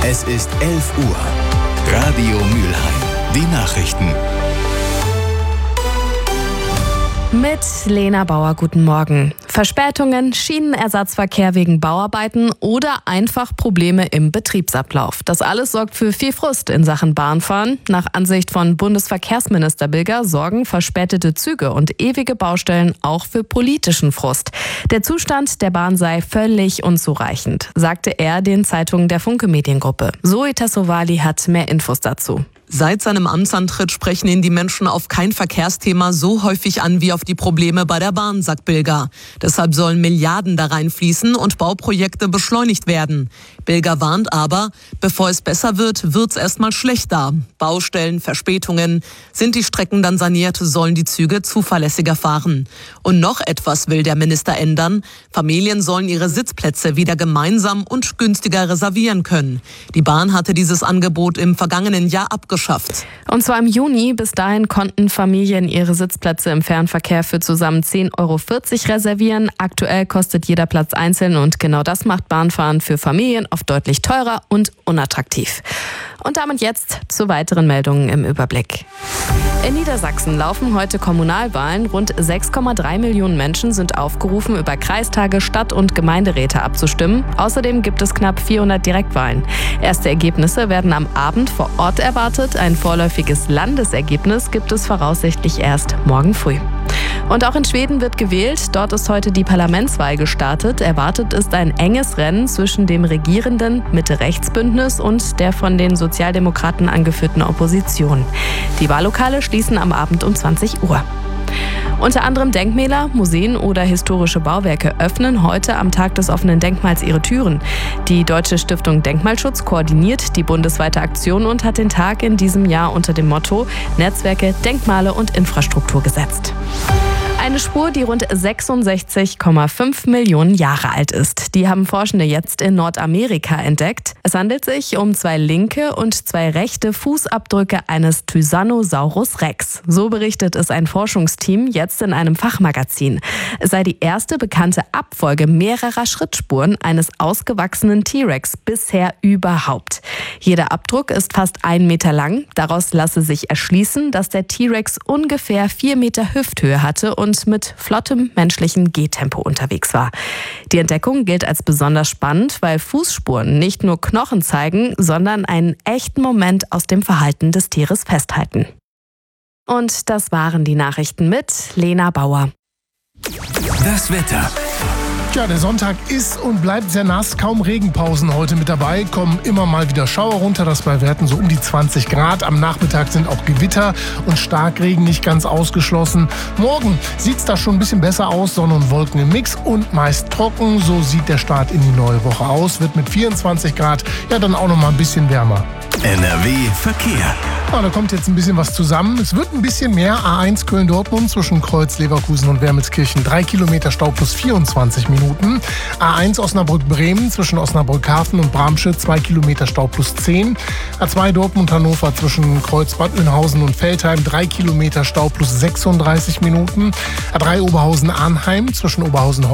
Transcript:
Es ist 11 Uhr. Radio Mülheim. Die Nachrichten. Mit Lena Bauer, guten Morgen. Verspätungen, Schienenersatzverkehr wegen Bauarbeiten oder einfach Probleme im Betriebsablauf. Das alles sorgt für viel Frust in Sachen Bahnfahren. Nach Ansicht von Bundesverkehrsminister Bilger sorgen verspätete Züge und ewige Baustellen auch für politischen Frust. Der Zustand der Bahn sei völlig unzureichend, sagte er den Zeitungen der Funke Mediengruppe. Zoe Tassovali hat mehr Infos dazu. Seit seinem Amtsantritt sprechen ihn die Menschen auf kein Verkehrsthema so häufig an wie auf die Probleme bei der Bahn, sagt Bilger. Deshalb sollen Milliarden da reinfließen und Bauprojekte beschleunigt werden. Bilger warnt aber, bevor es besser wird, wird's erstmal schlechter. Baustellen, Verspätungen. Sind die Strecken dann saniert, sollen die Züge zuverlässiger fahren. Und noch etwas will der Minister ändern. Familien sollen ihre Sitzplätze wieder gemeinsam und günstiger reservieren können. Die Bahn hatte dieses Angebot im vergangenen Jahr abgeschafft. Und zwar im Juni. Bis dahin konnten Familien ihre Sitzplätze im Fernverkehr für zusammen 10,40 € reservieren. Aktuell kostet jeder Platz einzeln und genau das macht Bahnfahren für Familien oft deutlich teurer und unattraktiv. Und damit jetzt zu weiteren Meldungen im Überblick. In Niedersachsen laufen heute Kommunalwahlen. Rund 6,3 Millionen Menschen sind aufgerufen, über Kreistage, Stadt- und Gemeinderäte abzustimmen. Außerdem gibt es knapp 400 Direktwahlen. Erste Ergebnisse werden am Abend vor Ort erwartet. Ein vorläufiges Landesergebnis gibt es voraussichtlich erst morgen früh. Und auch in Schweden wird gewählt. Dort ist heute die Parlamentswahl gestartet. Erwartet ist ein enges Rennen zwischen dem regierenden Mitte-Rechts-Bündnis und der von den Sozialdemokraten angeführten Opposition. Die Wahllokale schließen am Abend um 20 Uhr. Unter anderem Denkmäler, Museen oder historische Bauwerke öffnen heute am Tag des offenen Denkmals ihre Türen. Die Deutsche Stiftung Denkmalschutz koordiniert die bundesweite Aktion und hat den Tag in diesem Jahr unter dem Motto Netzwerke, Denkmale und Infrastruktur gesetzt. Eine Spur, die rund 66,5 Millionen Jahre alt ist. Die haben Forschende jetzt in Nordamerika entdeckt. Es handelt sich um 2 linke und 2 rechte Fußabdrücke eines Tyrannosaurus Rex. So berichtet es ein Forschungsteam jetzt in einem Fachmagazin. Es sei die erste bekannte Abfolge mehrerer Schrittspuren eines ausgewachsenen T-Rex bisher überhaupt. Jeder Abdruck ist fast 1 Meter lang. Daraus lasse sich erschließen, dass der T-Rex ungefähr 4 Meter Hüfthöhe hatte und mit flottem menschlichen Gehtempo unterwegs war. Die Entdeckung gilt als besonders spannend, weil Fußspuren nicht nur Knochen zeigen, sondern einen echten Moment aus dem Verhalten des Tieres festhalten. Und das waren die Nachrichten mit Lena Bauer. Das Wetter. Ja, der Sonntag ist und bleibt sehr nass. Kaum Regenpausen heute mit dabei. Kommen immer mal wieder Schauer runter. Das bei Werten so um die 20 Grad. Am Nachmittag sind auch Gewitter und Starkregen nicht ganz ausgeschlossen. Morgen sieht es da schon ein bisschen besser aus. Sonne und Wolken im Mix und meist trocken. So sieht der Start in die neue Woche aus. Wird mit 24 Grad ja dann auch noch mal ein bisschen wärmer. NRW Verkehr. Ja, da kommt jetzt ein bisschen was zusammen. Es wird ein bisschen mehr. A1 Köln-Dortmund zwischen Kreuz, Leverkusen und Wermelskirchen. 3 Kilometer Stau plus 24 Minuten. A1 Osnabrück-Bremen zwischen Osnabrück-Hafen und Bramsche. 2 Kilometer Stau plus 10. A2 Dortmund-Hannover zwischen Kreuz, Bad Oeynhausen und Veltheim. 3 Kilometer Stau plus 36 Minuten. A3 Oberhausen-Arnheim zwischen Oberhausen